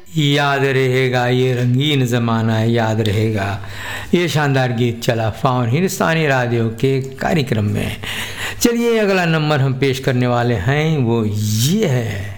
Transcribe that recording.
याद रहेगा ये रंगीन ज़माना है, याद रहेगा। ये शानदार गीत चला फाउन हिंदुस्तानी रेडियो के कार्यक्रम में। चलिए अगला नंबर हम पेश करने वाले हैं वो ये है।